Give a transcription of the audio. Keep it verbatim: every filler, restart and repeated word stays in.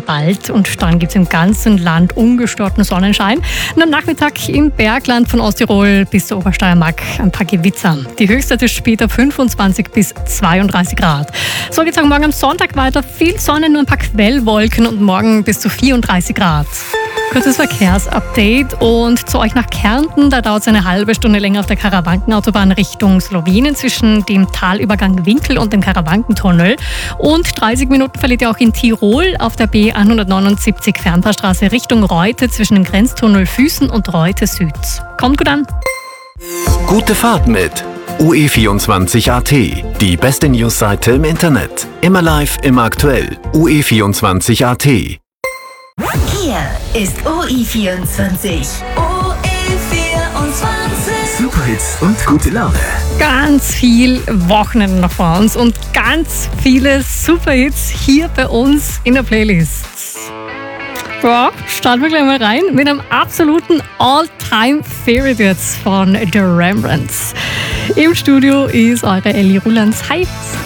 bald und dann gibt es im ganzen Land ungestörten Sonnenschein. Und am Nachmittag im Bergland von Osttirol bis zur Obersteiermark ein paar Gewitzer. Die Höchstwerte später fünfundzwanzig bis zweiunddreißig Grad. So geht's auch morgen am Sonntag weiter. Viel Sonne, nur ein paar Quellwolken und morgen bis zu vierunddreißig Grad. Kurzes Verkehrsupdate und zu euch nach Kärnten. Da dauert es eine halbe Stunde länger auf der Karawankenautobahn Richtung Slowenien zwischen dem Talübergang Winkel und dem Karawankentunnel. Und dreißig Minuten verliert ihr auch in Tirol auf der B hundertneunundsiebzig Fernpaarstraße Richtung Reute zwischen dem Grenztunnel Füßen und Reute Süd. Kommt gut an. Gute Fahrt mit U E vierundzwanzig Punkt A T, die beste Newsseite im Internet. Immer live, immer aktuell. U E vierundzwanzig Punkt A T. Hier ist U E vierundzwanzig. U E vierundzwanzig. Superhits und gute Laune. Ganz viel Wochenende noch vor uns und ganz viele Superhits hier bei uns in der Playlist. Ja, starten wir gleich mal rein mit einem absoluten All-Time-Favorite jetzt von The Rembrandts. Im Studio ist eure Ellie Rulands. Hi!